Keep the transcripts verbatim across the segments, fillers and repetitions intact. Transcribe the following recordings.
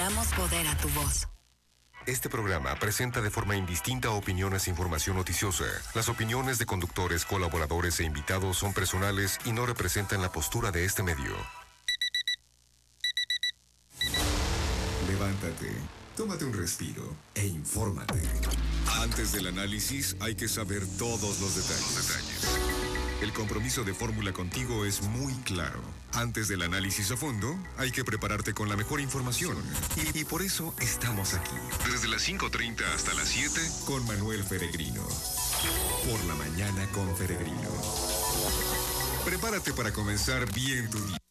Damos poder a tu voz. Este programa presenta de forma indistinta opiniones e información noticiosa. Las opiniones de conductores, colaboradores e invitados son personales y no representan la postura de este medio. Levántate, tómate un respiro e infórmate. Antes del análisis hay que saber todos los detalles. Los detalles. El compromiso de Fórmula contigo es muy claro. Antes del análisis a fondo, hay que prepararte con la mejor información. Y, y por eso estamos aquí. Desde las cinco treinta hasta las siete, con Manuel Peregrino. Por la mañana con Peregrino. Prepárate para comenzar bien tu día.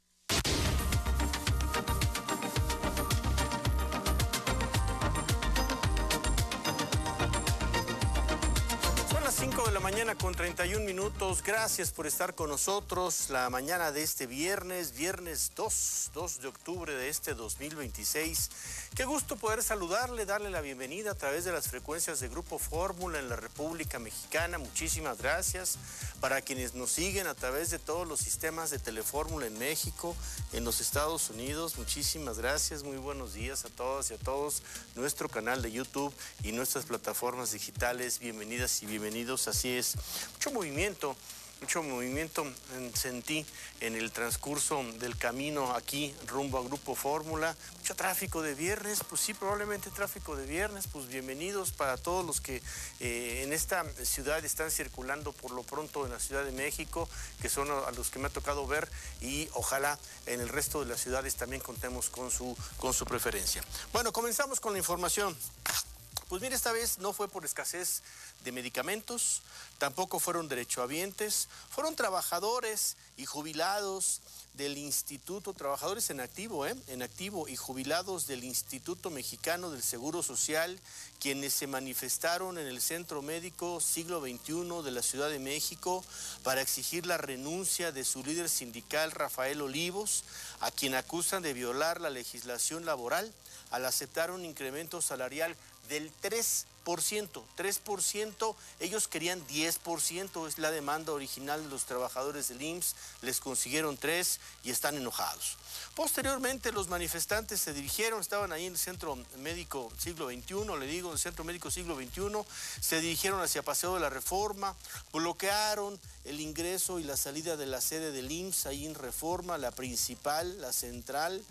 cinco de la mañana con treinta y un minutos. Gracias por estar con nosotros la mañana de este viernes, viernes dos de octubre de este dos mil veintiséis. Qué gusto poder saludarle, darle la bienvenida a través de las frecuencias de Grupo Fórmula en la República Mexicana. Muchísimas gracias. Para quienes nos siguen a través de todos los sistemas de Telefórmula en México, en los Estados Unidos, muchísimas gracias. Muy buenos días a todas y a todos. Nuestro canal de YouTube y nuestras plataformas digitales, bienvenidas y bienvenidos. Así es, mucho movimiento, mucho movimiento sentí en el transcurso del camino aquí rumbo a Grupo Fórmula. Mucho tráfico de viernes, pues sí, probablemente tráfico de viernes, pues bienvenidos para todos los que eh, en esta ciudad están circulando por lo pronto en la Ciudad de México, que son a los que me ha tocado ver, y ojalá en el resto de las ciudades también contemos con su, con su preferencia. Bueno, comenzamos con la información. Pues mire, esta vez no fue por escasez de medicamentos, tampoco fueron derechohabientes, fueron trabajadores y jubilados del Instituto, trabajadores en activo, ¿eh? en activo y jubilados del Instituto Mexicano del Seguro Social, quienes se manifestaron en el Centro Médico Siglo veintiuno de la Ciudad de México para exigir la renuncia de su líder sindical, Rafael Olivos, a quien acusan de violar la legislación laboral al aceptar un incremento salarial del tres por ciento, tres por ciento, ellos querían diez por ciento, es la demanda original de los trabajadores del I M S S, les consiguieron tres y están enojados. Posteriormente los manifestantes se dirigieron, estaban ahí en el Centro Médico Siglo veintiuno, le digo, en el Centro Médico Siglo veintiuno, se dirigieron hacia Paseo de la Reforma, bloquearon el ingreso y la salida de la sede del I M S S, ahí en Reforma, la principal, la central,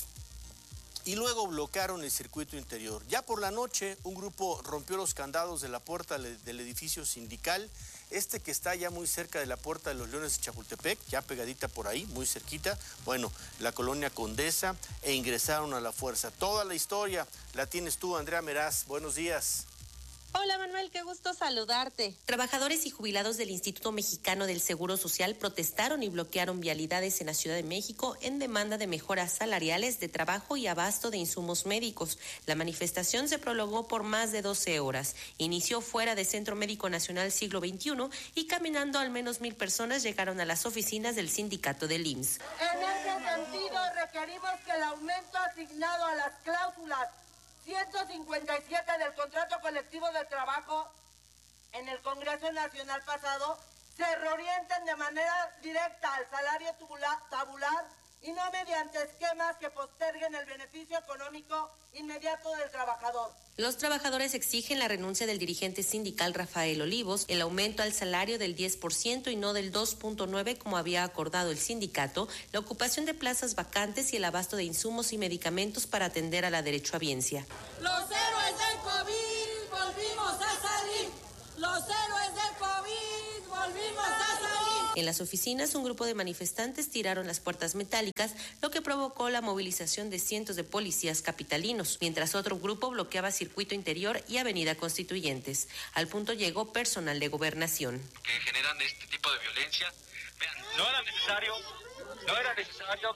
y luego bloquearon el circuito interior. Ya por la noche, un grupo rompió los candados de la puerta del edificio sindical, este que está ya muy cerca de la Puerta de los Leones de Chapultepec, ya pegadita por ahí, muy cerquita, bueno, la colonia Condesa, e ingresaron a la fuerza. Toda la historia la tienes tú, Andrea Meraz. Buenos días. Hola Manuel, qué gusto saludarte. Trabajadores y jubilados del Instituto Mexicano del Seguro Social protestaron y bloquearon vialidades en la Ciudad de México en demanda de mejoras salariales, de trabajo y abasto de insumos médicos. La manifestación se prolongó por más de doce horas. Inició fuera del Centro Médico Nacional Siglo veintiuno y caminando al menos mil personas llegaron a las oficinas del sindicato del I M S S. En ese sentido requerimos que el aumento asignado a las cláusulas ciento cincuenta y siete del contrato colectivo de trabajo en el Congreso Nacional pasado se reorienten de manera directa al salario tabular y no mediante esquemas que posterguen el beneficio económico inmediato del trabajador. Los trabajadores exigen la renuncia del dirigente sindical Rafael Olivos, el aumento al salario del diez por ciento y no del dos punto nueve como había acordado el sindicato, la ocupación de plazas vacantes y el abasto de insumos y medicamentos para atender a la derechohabiencia. Los héroes del COVID volvimos a salir. Los héroes del COVID volvimos a salir. En las oficinas, un grupo de manifestantes tiraron las puertas metálicas, lo que provocó la movilización de cientos de policías capitalinos, mientras otro grupo bloqueaba Circuito Interior y Avenida Constituyentes. Al punto llegó personal de Gobernación. Que generan este tipo de violencia. Vean, no era necesario, no era necesario